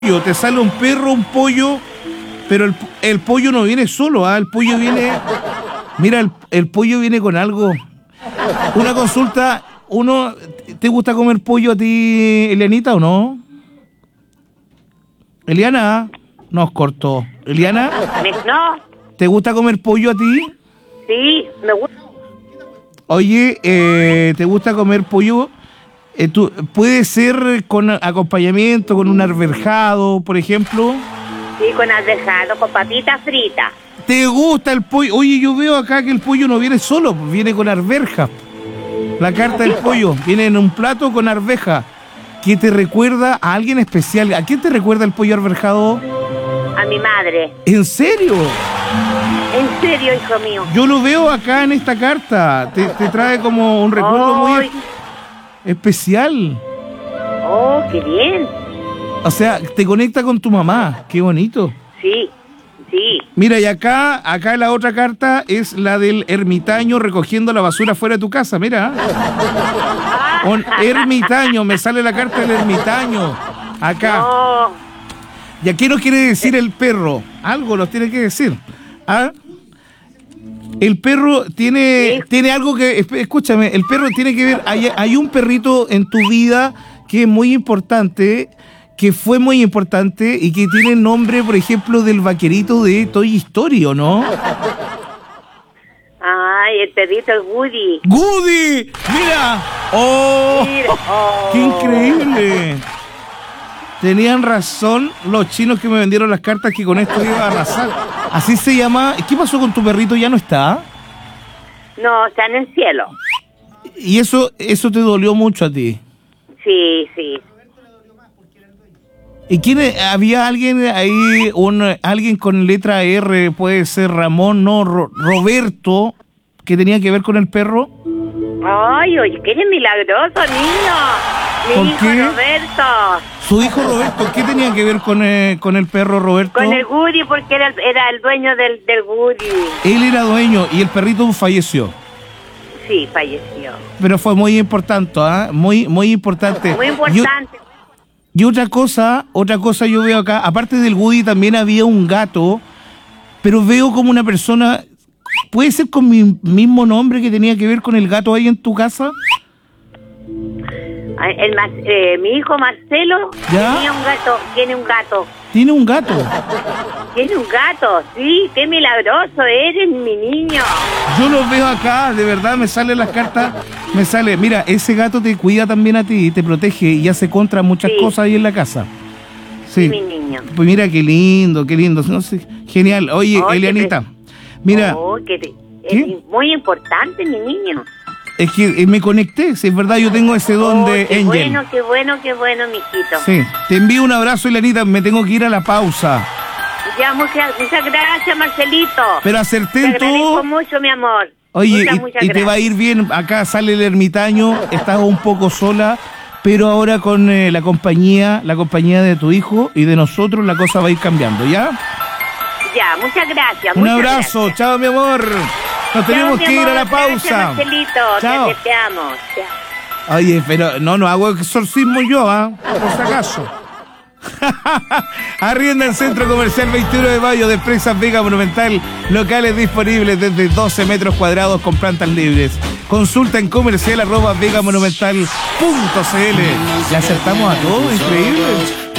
te sale un perro, un pollo, pero el pollo no viene solo, ¿ah? El pollo viene... Mira, el pollo viene con algo. Una consulta, ¿te gusta comer pollo a ti, Elianita, o no? Eliana, nos cortó. Eliana, No, ¿te gusta comer pollo a ti? sí, me gusta. Oye, ¿te gusta comer pollo? ¿Puede ser con acompañamiento, con un arvejado, por ejemplo? Sí, con arvejado, con papitas fritas. ¿Te gusta el pollo? Oye, yo veo acá que el pollo no viene solo, viene con arveja. La carta del pollo viene en un plato con arveja, que te recuerda a alguien especial. ¿A quién te recuerda el pollo arvejado? A mi madre. ¿En serio? En serio, hijo mío. Yo lo veo acá en esta carta. Te trae como un recuerdo muy especial. Oh, qué bien. O sea, te conecta con tu mamá. Qué bonito. Sí, sí. Mira, y acá la otra carta es la del ermitaño recogiendo la basura fuera de tu casa. Mira. Un ermitaño, me sale la carta del ermitaño. Acá. No. ¿Y a qué nos quiere decir el perro? Algo nos tiene que decir. ¿Ah? El perro tiene algo que... Escúchame, el perro tiene que ver... Hay un perrito en tu vida que es muy importante, que fue muy importante y que tiene el nombre, por ejemplo, del vaquerito de Toy Story, ¿o no? Ay, el perrito, el Woody. ¡Goody! ¡Mira! ¡Oh! Mira, oh. ¡Qué increíble! Tenían razón los chinos que me vendieron las cartas que con esto iba a arrasar. Así se llama. ¿Qué pasó con tu perrito? ¿Ya no está? No, está en el cielo. ¿Y eso te dolió mucho a ti? Sí, sí. ¿Y quién había alguien ahí, alguien con letra R, puede ser Ramón, no, Roberto, que tenía que ver con el perro? Ay, oye, que eres milagroso, niño. ¿Por Mi hijo qué? Roberto. Su hijo Roberto, ¿qué tenía que ver con el perro Roberto? Con el Woody, porque era el dueño del Woody. Él era dueño y el perrito falleció. Sí, falleció. Pero fue muy importante, ¿ah? Muy, muy importante. Muy importante. Y otra cosa yo veo acá, aparte del Woody también había un gato, pero veo como una persona, ¿puede ser con mi mismo nombre que tenía que ver con el gato ahí en tu casa? Mi hijo Marcelo ¿Ya? tiene un gato. ¿Tiene un gato? Tiene un gato, sí, qué milagroso eres, mi niño. Yo lo veo acá, de verdad, me salen las cartas, mira, ese gato te cuida también a ti, te protege y hace contra muchas cosas ahí en la casa. Sí, mi niño. Pues mira, qué lindo, no sé, genial. Oye, Elianita, mira. Es muy importante, mi niño. Es que me conecté, si es verdad, yo tengo ese don de Angel. Qué bueno, mijito. Sí, te envío un abrazo, Elianita, me tengo que ir a la pausa. Ya, muchas gracias, Marcelito. Pero acerté en todo. Te agradezco todo. mucho, mi amor. Oye, muchas y te va a ir bien, acá sale el ermitaño, estás un poco sola, pero ahora con la compañía de tu hijo y de nosotros la cosa va a ir cambiando, ¿ya? Ya, muchas gracias. Un abrazo, chao, mi amor. Nos tenemos que ir a la pausa. Gracias, Marcelito. Chao. Te amo. Chao. Oye, pero no hago exorcismo yo, ¿ah? Por si acaso. Arrienda en Centro Comercial 21 de Mayo de Presas Vega Monumental. Locales disponibles desde 12 metros cuadrados con plantas libres. Consulta en comercial @vegamonumental.cl. Le acertamos a todos, increíble.